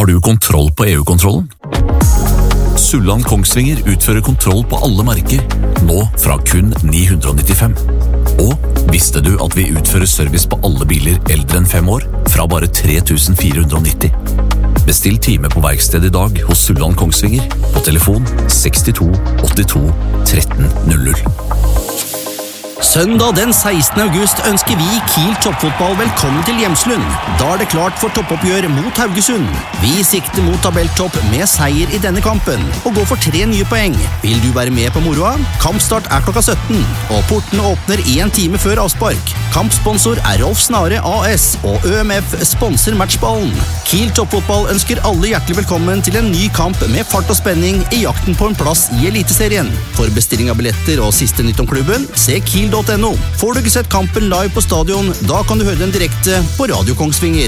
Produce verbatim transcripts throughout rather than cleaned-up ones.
Har du kontroll på E U-kontrollen? Sulland Kongsvinger utfører kontroll på alle merker, nå fra kun ni hundre nittifem. Og visste du at vi utfører service på alle biler eldre enn fem år, fra bare tre tusen fire hundre nitti? Bestill time på verksted i dag hos Sulland Kongsvinger på telefon sekstito åttito tretten null null. Søndag den sekstende august ønsker vi Kiel toppfotball velkommen til Hjemslund. Da er det klart for toppoppgjør mot Haugesund. Vi sikter mot tabelltopp med seier i denne kampen, og går for tre nye poeng. Vil du være med på moroa? Kampstart er klokka sytten, og portene åpner en time før avspark. Kampsponsor er Rolf Snare A S, og Ø M F sponser matchballen. Kiel toppfotball ønsker alle hjertelig velkommen til en ny kamp med fart og spenning i jakten på en plass i Eliteserien. For bestilling av billetter og siste nytt om klubben, se Kiel punktum no. Får du ikke sett kampen live på stadion, da kan du høre den direkte på Radio Kongsvinger.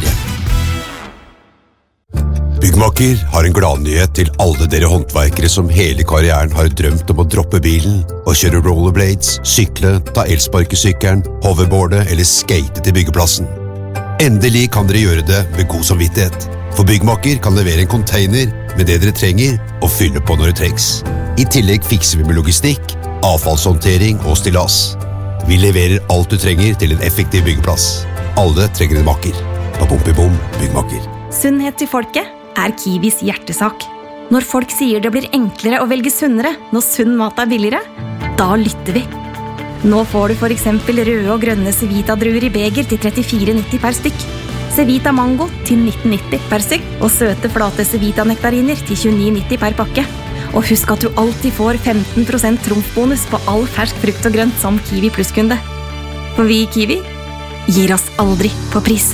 Byggmakker har en gladnyhet til alle dere håndverkere som hele karrieren har drømt om å droppe bilen og kjøre rollerblades, sykle, ta elsparkesykkelen, hoverboarde eller skate til byggeplassen. Endelig kan dere gjøre det med god samvittighet, for Byggmakker kan levere en container med det dere trenger og fylle på når det trengs. I tillegg fikser vi med logistikk, avfallshåndtering og stillas. Vi leverer alt du trenger til en effektiv byggeplass. Alle trenger en makker. Bom, Byggmakker. Sunnhet til folket er Kiwis hjertesak. Når folk sier det blir enklere å velge sunnere når sunn mat er billigere, da lytter vi. Nå får du for eksempel røde og grønne Cevita-druer i beger til trettifire nitti per stykk. Cevita Mango til nitten nitti per stykk, og søte flate Cevita-nektariner til tjueni nitti per pakke. Og husk at du alltid får femten prosent trumfbonus på all fersk frukt og grønt som Kiwi Plus-kunde. For vi i Kiwi gir oss aldri på pris.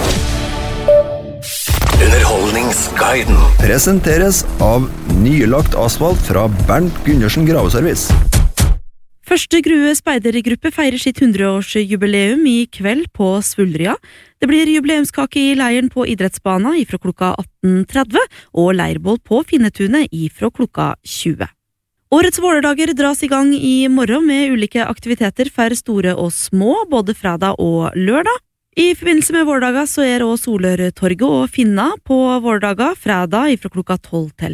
Underholdningsguiden presenteres av nylagt asfalt fra Bernt Gundersen Graveservice. Første Grue speidergruppe feirer sitt hundreårsjubileum i kveld på Svullrya. Det blir jubileumskake i leiren på idrettsbana ifra klokka atten tretti og leirbål på Finnetunet ifra klokka tjue. Årets vårdager dras i gang i morgen med ulike aktiviteter for store og små, både fredag og lørdag. I forbindelse med vårdaga så er også Solørtorget og Finna på vårdaga fredag ifra klokka tolv til